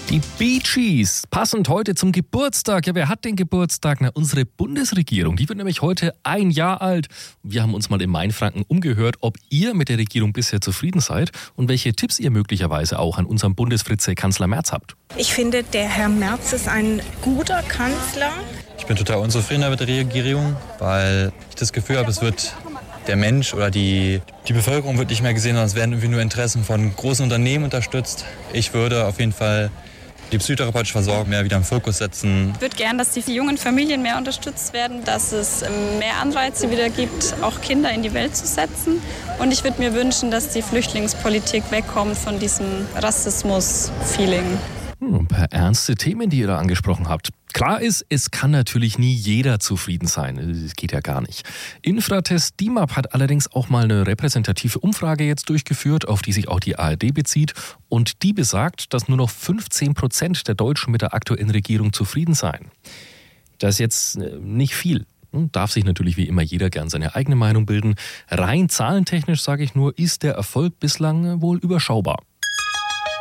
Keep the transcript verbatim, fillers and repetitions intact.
Die Bee Gees, passend heute zum Geburtstag. Ja, wer hat den Geburtstag? Na, unsere Bundesregierung. Die wird nämlich heute ein Jahr alt. Wir haben uns mal in Mainfranken umgehört, ob ihr mit der Regierung bisher zufrieden seid und welche Tipps ihr möglicherweise auch an unserem Bundesfritze Kanzler Merz habt. Ich finde, der Herr Merz ist ein guter Kanzler. Ich bin total unzufrieden mit der Regierung, weil ich das Gefühl habe, es wird der Mensch oder die, die Bevölkerung wird nicht mehr gesehen, sondern es werden irgendwie nur Interessen von großen Unternehmen unterstützt. Ich würde auf jeden Fall die psychotherapeutische Versorgung mehr wieder im Fokus setzen. Ich würde gern, dass die jungen Familien mehr unterstützt werden, dass es mehr Anreize wieder gibt, auch Kinder in die Welt zu setzen. Und ich würde mir wünschen, dass die Flüchtlingspolitik wegkommt von diesem Rassismus-Feeling. Hm, ein paar ernste Themen, die ihr da angesprochen habt. Klar ist, es kann natürlich nie jeder zufrieden sein. Das geht ja gar nicht. Infratest D I M A P hat allerdings auch mal eine repräsentative Umfrage jetzt durchgeführt, auf die sich auch die A R D bezieht. Und die besagt, dass nur noch fünfzehn Prozent der Deutschen mit der aktuellen Regierung zufrieden seien. Das ist jetzt nicht viel. Darf sich natürlich wie immer jeder gern seine eigene Meinung bilden. Rein zahlentechnisch, sage ich nur, ist der Erfolg bislang wohl überschaubar.